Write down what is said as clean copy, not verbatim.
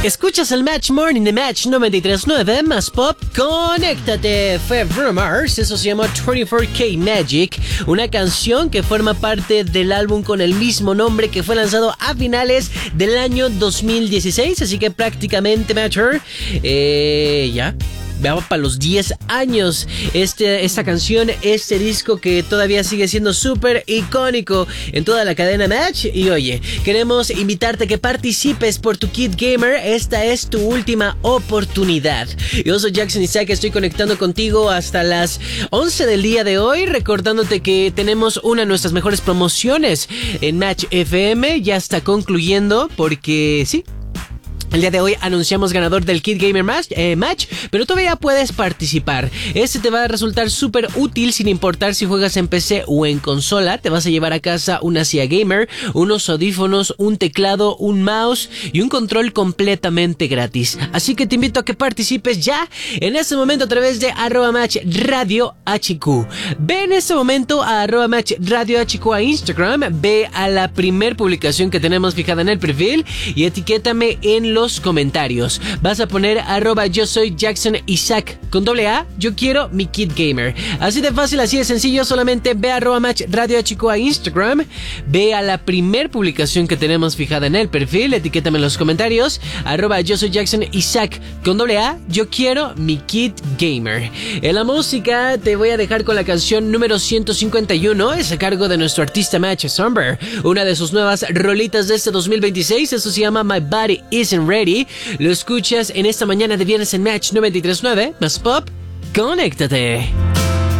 Escuchas el Match Morning de Match 93.9 más pop. Conéctate. Fue Bruno Mars, eso se llama 24K Magic, una canción que forma parte del álbum con el mismo nombre que fue lanzado a finales del año 2016. Así que prácticamente, Matcher, ya vamos para los 10 años esta canción, este disco que todavía sigue siendo súper icónico en toda la cadena Match. Y oye, queremos invitarte a que participes por tu Kit Gamer. Esta es tu última oportunidad. Yo soy Jackson Isaac, estoy conectando contigo hasta las 11 del día de hoy, recordándote que tenemos una de nuestras mejores promociones en Match FM. Ya está concluyendo porque sí, el día de hoy anunciamos ganador del Kit Gamer Match, pero todavía puedes participar. Este te va a resultar súper útil sin importar si juegas en PC o en consola. Te vas a llevar a casa una silla gamer, unos audífonos, un teclado, un mouse y un control completamente gratis. Así que te invito a que participes ya en este momento a través de @matchradiohq. Ve en este momento a @matchradiohq a Instagram, ve a la primer publicación que tenemos fijada en el perfil y etiquétame en los comentarios. Vas a poner @yo soy Jackson Isaac con AA, yo quiero mi Kit Gamer. Así de fácil, así de sencillo. Solamente ve a @matchradiohq a Instagram, ve a la primer publicación que tenemos fijada en el perfil, etiquétame en los comentarios @yo soy Jackson Isaac con AA, yo quiero mi Kit Gamer. En la música te voy a dejar con la canción número 151, es a cargo de nuestro artista Match Somber, una de sus nuevas rolitas de este 2026. Eso se llama My Body Isn't Ready. Lo escuchas en esta mañana de viernes en Match 93.9 más pop. Conéctate.